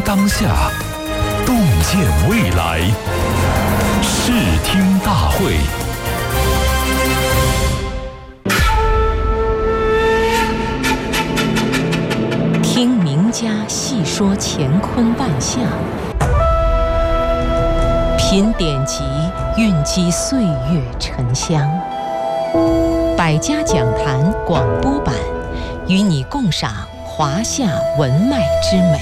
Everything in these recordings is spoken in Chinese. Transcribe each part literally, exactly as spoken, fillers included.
当下，洞见未来。视听大会。 听名家细说乾坤万象，品典籍蕴积岁月沉香。百家讲坛广播版，与你共赏华夏文脉之美。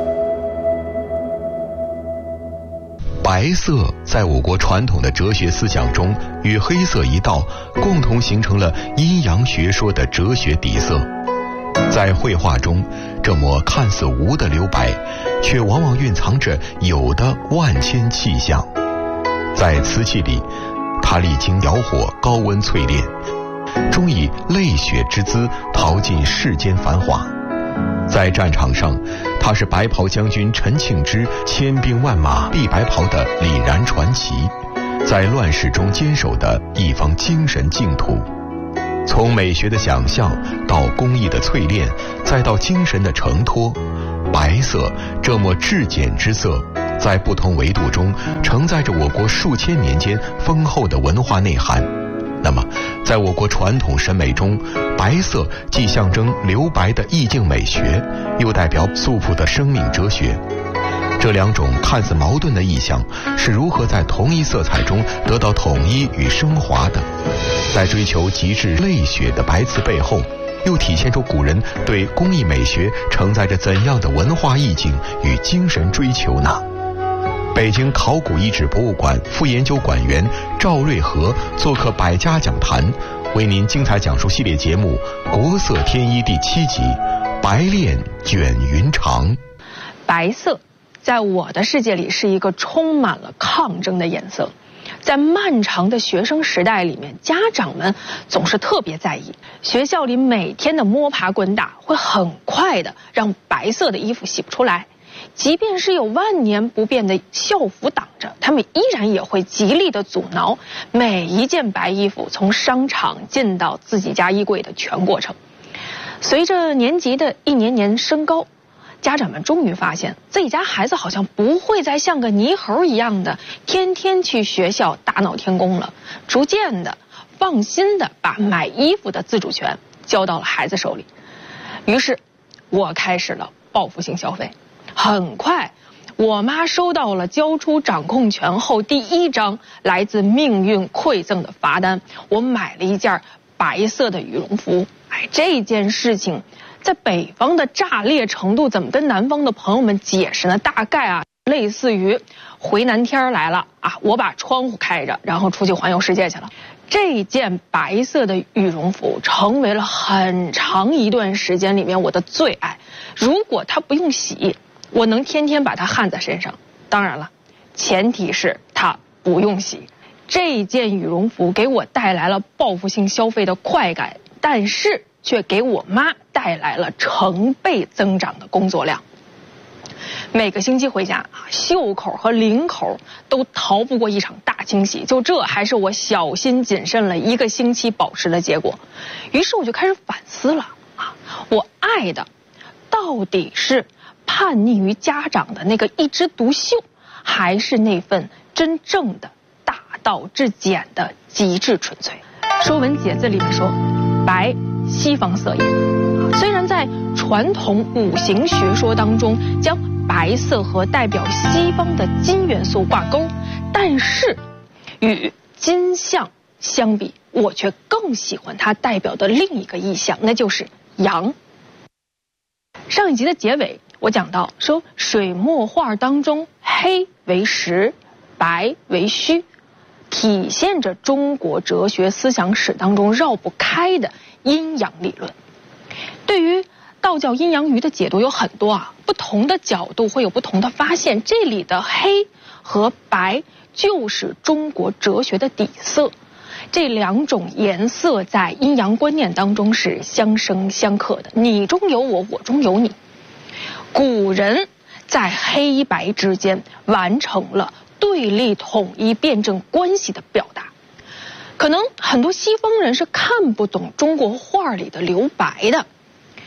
白色在我国传统的哲学思想中，与黑色一道，共同形成了阴阳学说的哲学底色。在绘画中，这抹看似无的留白，却往往蕴藏着有的万千气象。在瓷器里，它历经窑火高温淬炼，终以泪血之姿淘尽世间繁华。在战场上，他是白袍将军陈庆之千兵万马避白袍的凛然传奇，在乱世中坚守的一方精神净土。从美学的想象到工艺的淬炼，再到精神的承托，白色这抹至简之色，在不同维度中承载着我国数千年间丰厚的文化内涵。那么在我国传统审美中，白色既象征留白的意境美学，又代表素朴的生命哲学。这两种看似矛盾的意象是如何在同一色彩中得到统一与升华的？在追求极致泪血的白瓷背后，又体现出古人对工艺美学承载着怎样的文化意境与精神追求呢？北京考古遗址博物馆副研究馆员赵瑞和做客百家讲坛，为您精彩讲述系列节目《国色天一》第七集《白练卷云长》。 白色在我的世界里是一个充满了抗争的颜色。在漫长的学生时代里面，家长们总是特别在意，学校里每天的摸爬滚打会很快的让白色的衣服洗不出来。即便是有万年不变的校服挡着，他们依然也会极力的阻挠每一件白衣服从商场进到自己家衣柜的全过程。随着年级的一年年升高，家长们终于发现自己家孩子好像不会再像个泥猴一样的天天去学校大闹天宫了，逐渐的放心的把买衣服的自主权交到了孩子手里。于是我开始了报复性消费。很快我妈收到了交出掌控权后第一张来自命运馈赠的罚单，我买了一件白色的羽绒服。哎，这件事情在北方的炸裂程度怎么跟南方的朋友们解释呢？大概啊类似于回南天来了啊，我把窗户开着，然后出去环游世界去了。这件白色的羽绒服成为了很长一段时间里面我的最爱。如果它不用洗，我能天天把它焊在身上。当然了，前提是它不用洗。这件羽绒服给我带来了报复性消费的快感，但是却给我妈带来了成倍增长的工作量。每个星期回家，袖口和领口都逃不过一场大清洗，就这还是我小心谨慎了一个星期保持的结果。于是我就开始反思了啊，我爱的到底是叛逆于家长的那个一枝独秀，还是那份真正的大道至简的极致纯粹？《说文解字》里面说，白，西方色也。虽然在传统五行学说当中将白色和代表西方的金元素挂钩，但是与金象相比，我却更喜欢它代表的另一个意象，那就是阳。上一集的结尾我讲到说，水墨画当中黑为实，白为虚，体现着中国哲学思想史当中绕不开的阴阳理论。对于道教阴阳鱼的解读有很多啊，不同的角度会有不同的发现。这里的黑和白就是中国哲学的底色，这两种颜色在阴阳观念当中是相生相克的，你中有我，我中有你。古人在黑白之间完成了对立统一辩证关系的表达。可能很多西方人是看不懂中国画里的留白的，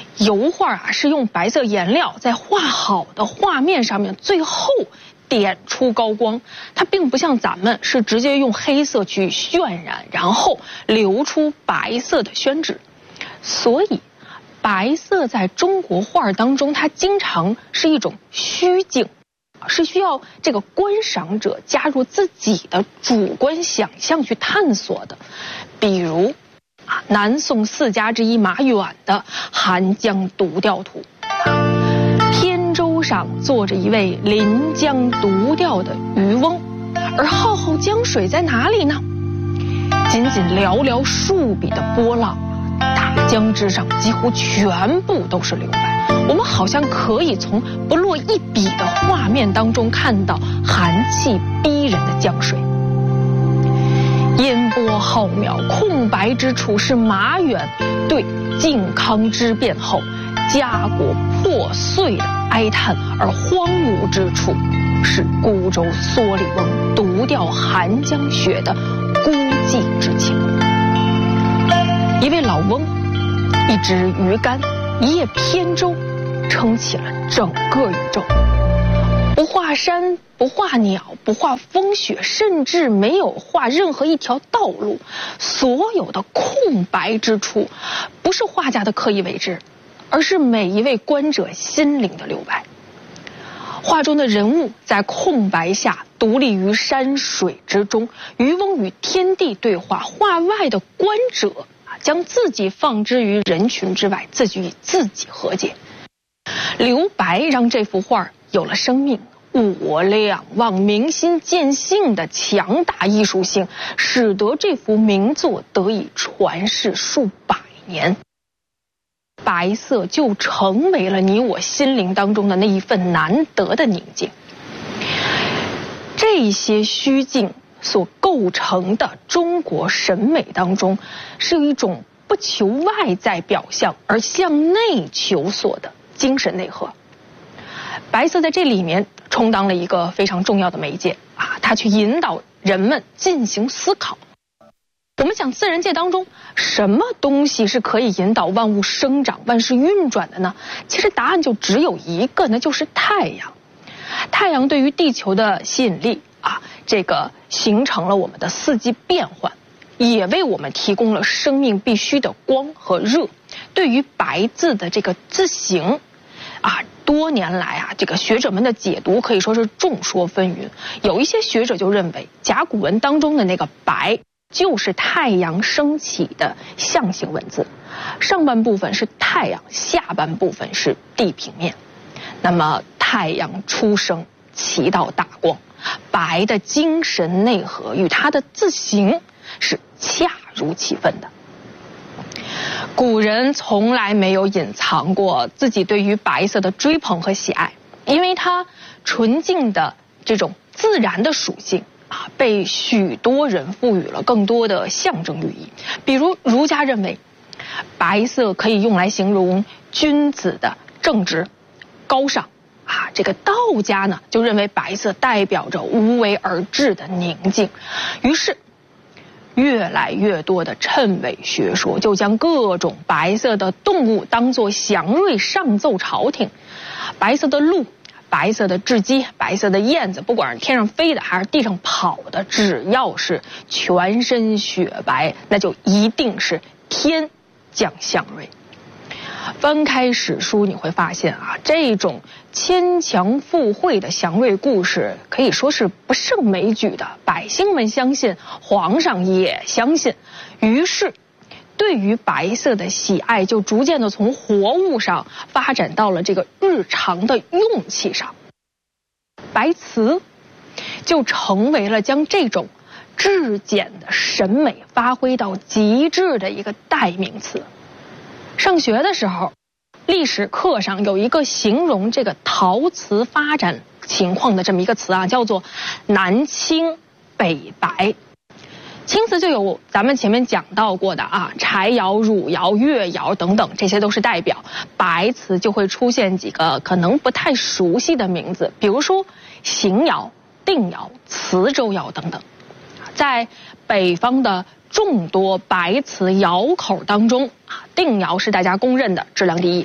油画啊是用白色颜料在画好的画面上面最后点出高光，它并不像咱们是直接用黑色去渲染，然后留出白色的宣纸。所以白色在中国画当中，它经常是一种虚境，是需要这个观赏者加入自己的主观想象去探索的。比如啊，南宋四家之一马远的《寒江独钓图》，扁舟上坐着一位临江独钓的渔翁，而浩浩江水在哪里呢？仅仅寥寥数笔的波浪，大江之上几乎全部都是留白。我们好像可以从不落一笔的画面当中看到寒气逼人的江水。烟波浩渺，空白之处是马远对靖康之变后家国破碎的哀叹，而荒芜之处是孤舟蓑笠翁独钓寒江雪的孤寂之情。一位老翁，一支鱼竿，一叶扁舟，撑起了整个宇宙。不画山，不画鸟，不画风雪，甚至没有画任何一条道路。所有的空白之处，不是画家的刻意为之，而是每一位观者心灵的留白。画中的人物在空白下独立于山水之中，渔翁与天地对话，画外的观者将自己放之于人群之外，自己与自己和解。留白让这幅画有了生命，物我两忘，明心见性的强大艺术性，使得这幅名作得以传世数百年。白色就成为了你我心灵当中的那一份难得的宁静。这些虚境所构成的中国审美当中，是有一种不求外在表象而向内求索的精神内核。白色在这里面充当了一个非常重要的媒介啊，它去引导人们进行思考。我们讲自然界当中什么东西是可以引导万物生长、万事运转的呢？其实答案就只有一个，那就是太阳。太阳对于地球的吸引力啊，这个形成了我们的四季变换，也为我们提供了生命必须的光和热。对于白字的这个字形啊，多年来啊，这个学者们的解读可以说是众说纷纭。有一些学者就认为，甲骨文当中的那个白就是太阳升起的象形文字，上半部分是太阳，下半部分是地平面。那么太阳初升，其道大光，白的精神内核与它的字形是恰如其分的。古人从来没有隐藏过自己对于白色的追捧和喜爱，因为它纯净的这种自然的属性啊，被许多人赋予了更多的象征寓意。比如儒家认为，白色可以用来形容君子的正直、高尚啊。这个道家呢，就认为白色代表着无为而治的宁静。于是，越来越多的谶纬学说就将各种白色的动物当作祥瑞上奏朝廷。白色的鹿、白色的雉鸡、白色的燕子，不管是天上飞的还是地上跑的，只要是全身雪白，那就一定是天降祥瑞。翻开史书你会发现啊，这种牵强附会的祥瑞故事可以说是不胜枚举的，百姓们相信，皇上也相信，于是对于白色的喜爱就逐渐的从活物上发展到了这个日常的用器上。白瓷就成为了将这种质简的审美发挥到极致的一个代名词。上学的时候，历史课上有一个形容这个陶瓷发展情况的这么一个词啊，叫做南青北白。青瓷就有咱们前面讲到过的啊，柴窑、汝窑、越窑等等，这些都是代表。白瓷就会出现几个可能不太熟悉的名字，比如说邢窑、定窑、磁州窑等等。在北方的众多白瓷窑口当中啊，定窑是大家公认的质量第一，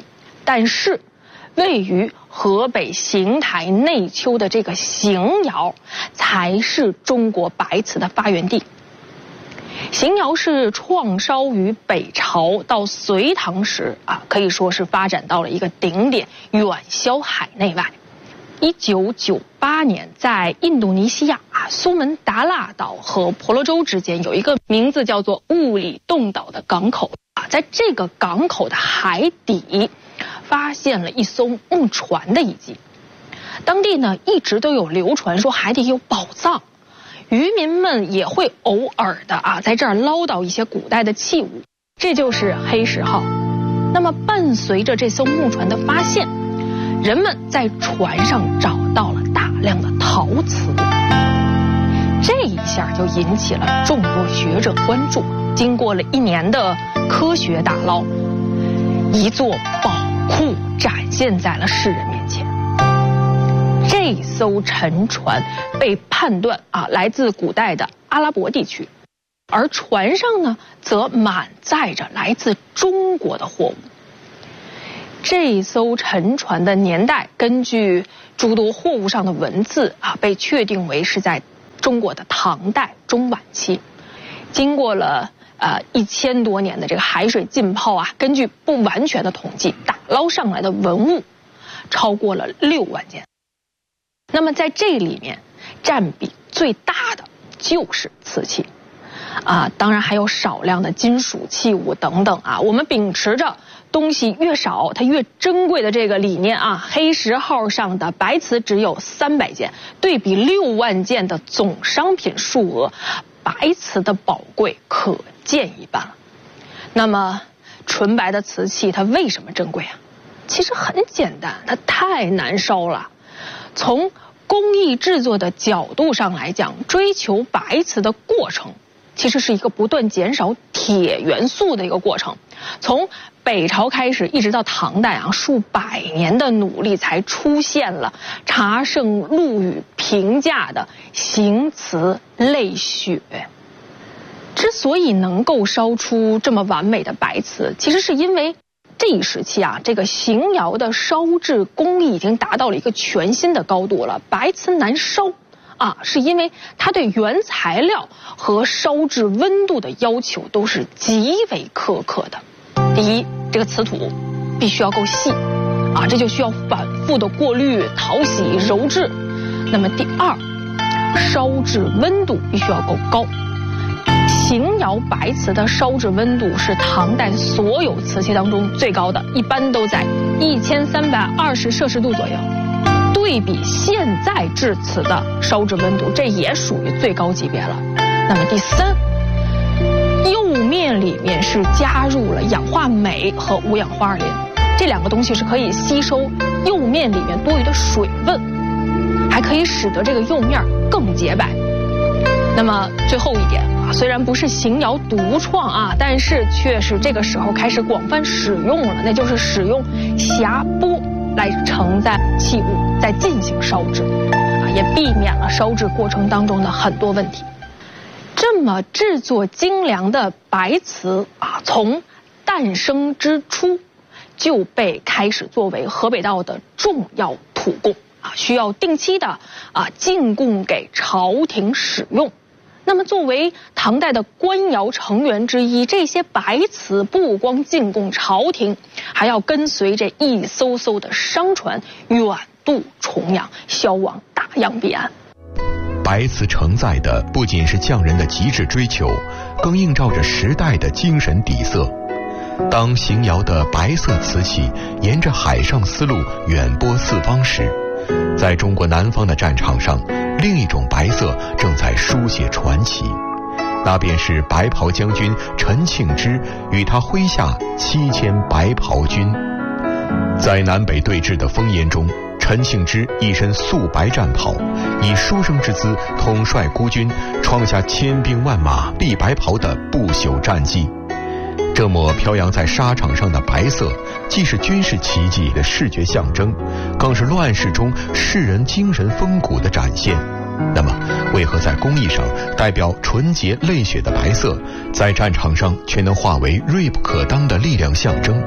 但是位于河北邢台内丘的这个邢窑，才是中国白瓷的发源地。邢窑是创烧于北朝，到隋唐时啊，可以说是发展到了一个顶点，远销海内外。一九九八年，在印度尼西亚啊苏门答腊岛和婆罗洲之间有一个名字叫做雾里洞岛的港口啊，在这个港口的海底发现了一艘木船的遗迹。当地呢一直都有流传说海底有宝藏，渔民们也会偶尔的啊在这儿捞到一些古代的器物，这就是黑石号。那么伴随着这艘木船的发现，人们在船上找到了大量的陶瓷，这一下就引起了众多学者关注。经过了一年的科学打捞，一座宝库展现在了世人面前。这艘沉船被判断啊来自古代的阿拉伯地区，而船上呢则满载着来自中国的货物。这艘沉船的年代根据诸多货物上的文字啊，被确定为是在中国的唐代中晚期。经过了呃一千多年的这个海水浸泡啊，根据不完全的统计，打捞上来的文物超过了六万件。那么在这里面占比最大的就是瓷器啊，当然还有少量的金属器物等等啊。我们秉持着东西越少它越珍贵的这个理念啊，黑石号上的白瓷只有三百件，对比六万件的总商品数额，白瓷的宝贵可见一斑了。那么纯白的瓷器它为什么珍贵啊？其实很简单，它太难烧了。从工艺制作的角度上来讲，追求白瓷的过程其实是一个不断减少铁元素的一个过程。从北朝开始一直到唐代啊，数百年的努力才出现了茶圣陆羽评价的行瓷泪血。之所以能够烧出这么完美的白瓷，其实是因为这一时期啊，这个邢窑的烧制工艺已经达到了一个全新的高度了。白瓷难烧啊，是因为它对原材料和烧制温度的要求都是极为苛刻的。第一，这个瓷土必须要够细啊，这就需要反复的过滤、淘洗、揉制。那么第二，烧制温度必须要够高。邢窑白瓷的烧制温度是唐代所有瓷器当中最高的，一般都在一千三百二十摄氏度左右。对比现在制瓷的烧制温度，这也属于最高级别了。那么第三，釉面里面是加入了氧化镁和五氧化二磷，这两个东西是可以吸收釉面里面多余的水分，还可以使得这个釉面更洁白。那么最后一点啊，虽然不是邢窑独创啊，但是却是这个时候开始广泛使用了，那就是使用匣钵来承载器物再进行烧制啊，也避免了烧制过程当中的很多问题。这么制作精良的白瓷啊，从诞生之初就被开始作为河北道的重要土贡啊，需要定期的啊进贡给朝廷使用。那么作为唐代的官窑成员之一，这些白瓷不光进贡朝廷，还要跟随着一艘艘的商船远渡重洋，销往大洋彼岸。 白瓷承载的不仅是匠人的极致追求，更映照着时代的精神底色。当邢窑的白色瓷器沿着海上丝路远播四方时，在中国南方的战场上，另一种白色正在书写传奇，那便是白袍将军陈庆之与他麾下七千白袍军。在南北对峙的烽烟中，陈庆之一身素白战袍，以书生之姿统帅孤军，创下千兵万马立白袍的不朽战绩。这抹飘扬在沙场上的白色，既是军事奇迹的视觉象征，更是乱世中世人精神风骨的展现。那么，为何在工艺上代表纯洁泪血的白色，在战场上却能化为锐不可当的力量象征？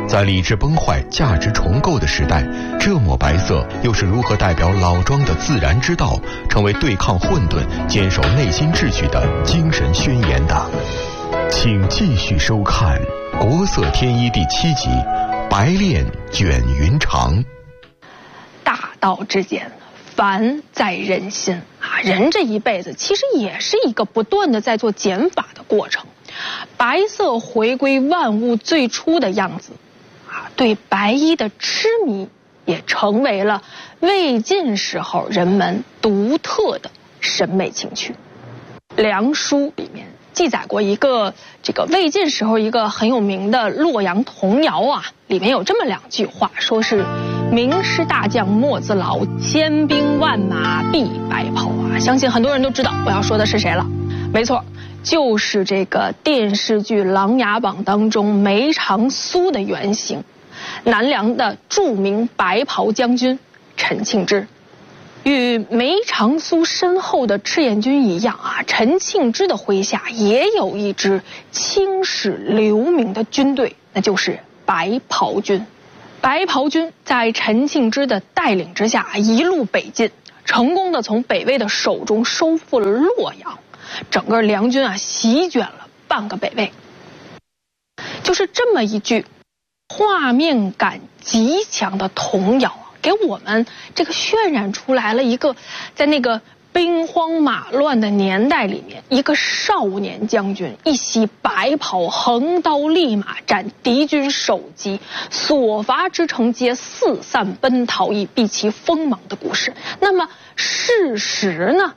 在理智崩坏、价值重构的时代，这抹白色又是如何代表老庄的自然之道，成为对抗混沌、坚守内心秩序的精神宣言的？请继续收看《国色天一》第七集《白练卷云长》。 大道至简，凡在人心啊！人这一辈子其实也是一个不断的在做减法的过程。白色回归万物最初的样子啊，对白衣的痴迷也成为了魏晋时候人们独特的审美情趣。梁书里面记载过一个这个魏晋时候一个很有名的洛阳童谣啊，里面有这么两句话，说是名师大将莫自劳，千兵万马必白袍啊。相信很多人都知道我要说的是谁了，没错，就是这个电视剧《琅琊榜》当中梅长苏的原型，南梁的著名白袍将军陈庆之。与梅长苏身后的赤焰军一样啊，陈庆之的麾下也有一支青史留名的军队，那就是白袍军。白袍军在陈庆之的带领之下一路北进，成功的从北魏的手中收复了洛阳，整个梁军啊席卷了半个北魏。就是这么一句画面感极强的童谣，给我们这个渲染出来了一个在那个兵荒马乱的年代里面，一个少年将军一袭白袍，横刀立马斩敌军首级，所伐之城皆四散奔逃，以避其锋芒的故事。那么事实呢？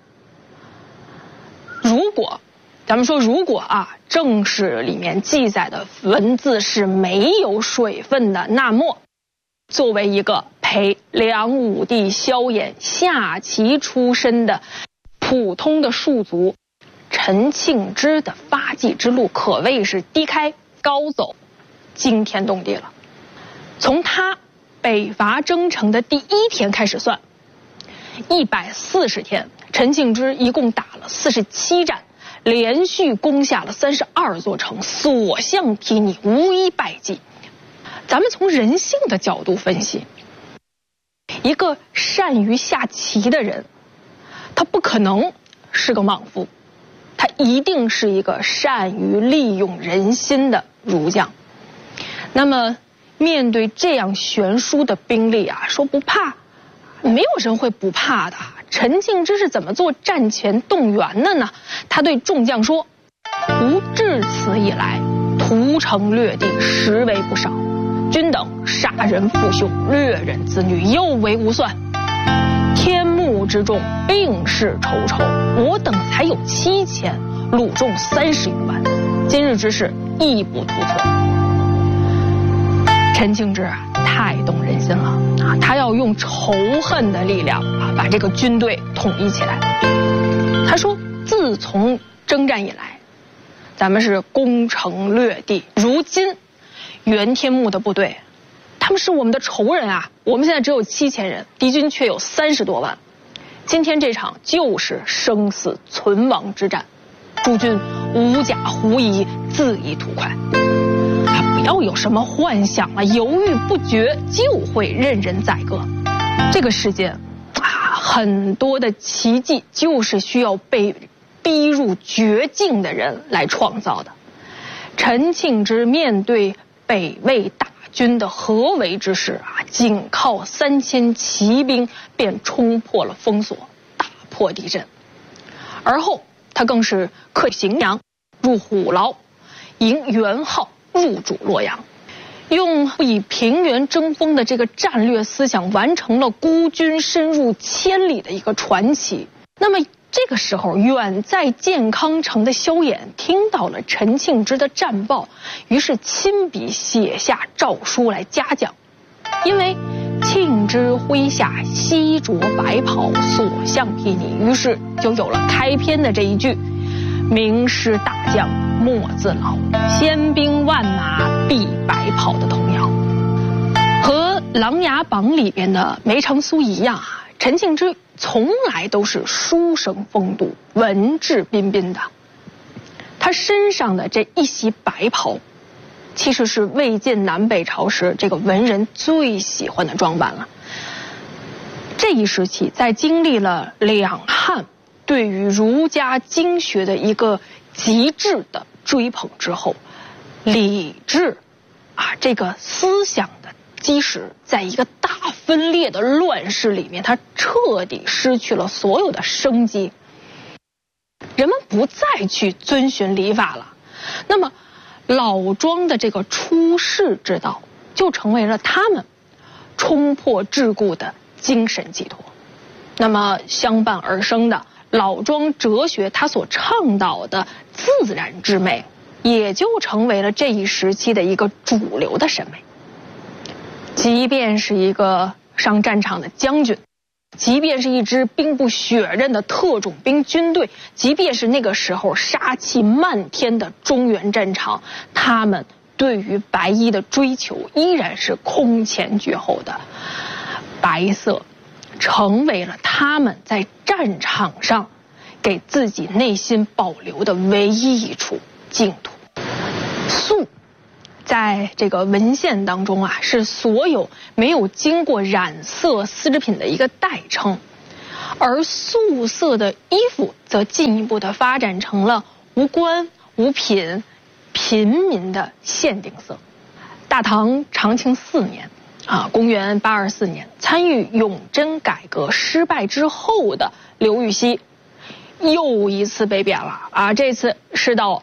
如果咱们说如果啊正史里面记载的文字是没有水分的，那么作为一个陪梁武帝萧衍下棋出身的普通的庶族，陈庆之的发迹之路可谓是低开高走，惊天动地了。从他北伐征程的第一天开始算，一百四十天，陈庆之一共打了四十七战，连续攻下了三十二座城，所向披靡，无一败绩。咱们从人性的角度分析，一个善于下棋的人，他不可能是个莽夫，他一定是一个善于利用人心的儒将。那么面对这样悬殊的兵力啊，说不怕，没有人会不怕的。陈庆之是怎么做战前动员的呢？他对众将说：吾至此以来，屠城掠地，实为不少。君等杀人父兄，掠人子女，又为无算。天幕之众，并是仇仇，我等才有七千，虏众三十余万。今日之事，亦不图存。陈庆之啊，太动人心了啊！他要用仇恨的力量啊，把这个军队统一起来。他说，自从征战以来，咱们是攻城略地，如今袁天牧的部队，他们是我们的仇人啊！我们现在只有七千人，敌军却有三十多万。今天这场就是生死存亡之战，诸军无甲狐疑，自缢图快。啊，不要有什么幻想了，犹豫不决就会任人宰割。这个世界啊，很多的奇迹就是需要被逼入绝境的人来创造的。陈庆之面对北魏大军的合围之势啊，仅靠三千骑兵便冲破了封锁，打破敌阵。而后他更是克荥阳，入虎牢，迎元昊入主洛阳，用以平原争锋的这个战略思想，完成了孤军深入千里的一个传奇。那么这个时候，远在建康城的萧衍听到了陈庆之的战报，于是亲笔写下诏书来嘉奖。因为庆之麾下悉着白袍，所向披靡，于是就有了开篇的这一句：名师大将莫自劳，千兵万马必白袍的童谣。和《琅琊榜》里边的梅长苏一样啊，陈庆之从来都是书生风度，文质彬彬的。他身上的这一袭白袍， 其实是魏晋南北朝时这个文人最喜欢的装扮了。这一时期，在经历了两汉对于儒家经学的一个极致的追捧之后，礼制啊这个思想的基石，在一个大分裂的乱世里面，它彻底失去了所有的生机。人们不再去遵循礼法了，那么老庄的这个出世之道，就成为了他们冲破桎梏的精神寄托。那么相伴而生的老庄哲学，它所倡导的自然之美，也就成为了这一时期的一个主流的审美。即便是一个上战场的将军，即便是一支兵不血刃的特种兵军队，即便是那个时候杀气漫天的中原战场，他们对于白衣的追求依然是空前绝后的。白色成为了他们在战场上给自己内心保留的唯一一处净土。素在这个文献当中啊，是所有没有经过染色丝织品的一个代称，而素色的衣服则进一步的发展成了无官无品平民的限定色。大唐长庆四年啊，公元八二四年，参与永贞改革失败之后的刘禹锡又一次被贬了啊，这次是到